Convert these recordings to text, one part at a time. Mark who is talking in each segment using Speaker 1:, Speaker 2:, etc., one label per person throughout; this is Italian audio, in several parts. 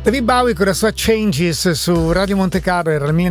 Speaker 1: David Bowie con la sua Changes su Radio Monte Carlo, era il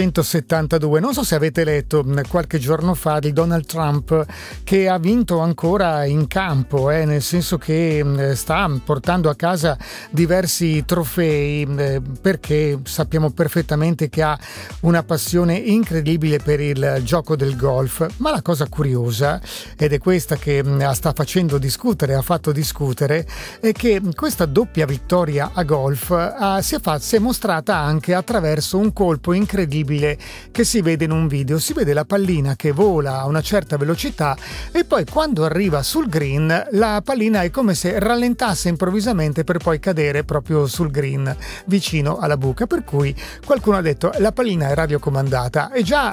Speaker 1: 1972. Non so se avete letto qualche giorno fa di Donald Trump, che ha vinto ancora in campo, nel senso che sta portando a casa diversi trofei, perché sappiamo perfettamente che ha una passione incredibile per il gioco del golf. Ma la cosa curiosa, ed è questa che sta facendo discutere, ha fatto discutere, è che questa doppia vittoria a golf si è mostrata anche attraverso un colpo incredibile che si vede in un video. Si vede la pallina che vola a una certa velocità e poi quando arriva sul green la pallina è come se rallentasse improvvisamente per poi cadere proprio sul green vicino alla buca, per cui qualcuno ha detto la pallina è radiocomandata. E già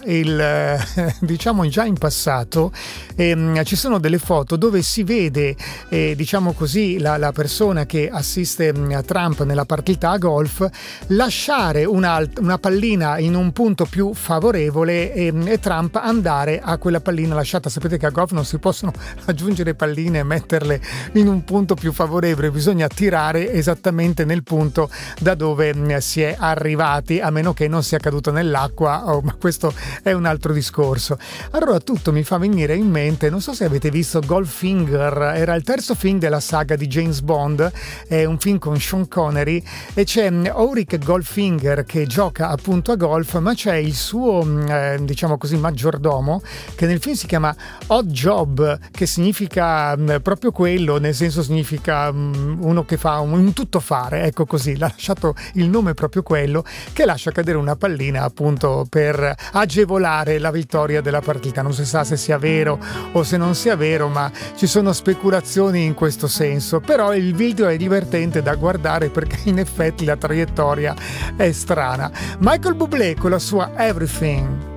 Speaker 1: diciamo già in passato ci sono delle foto dove si vede diciamo così la persona che assiste a Trump nella partita a golf lasciare una pallina in un punto più favorevole e Trump andare a quella pallina lasciata. Sapete che a golf non si possono aggiungere palline e metterle in un punto più favorevole, bisogna tirare esattamente nel punto da dove si è arrivati, a meno che non sia caduto nell'acqua, ma questo è un altro discorso. Allora tutto mi fa venire in mente, non so se avete visto Goldfinger, era il terzo film della saga di James Bond, è un film con Sean Connery e c'è Auric Goldfinger che gioca appunto a golf, ma c'è il suo diciamo così maggiordomo che nel film si chiama Odd Job, che significa proprio quello, nel senso significa uno che fa un tuttofare, ecco così, l'ha lasciato il nome proprio quello, che lascia cadere una pallina appunto per agevolare la vittoria della partita. Non si sa se sia vero o se non sia vero, ma ci sono speculazioni in questo senso, però il video è divertente da guardare perché in effetti la traiettoria è strana. Michael Bublé con la sua Everything.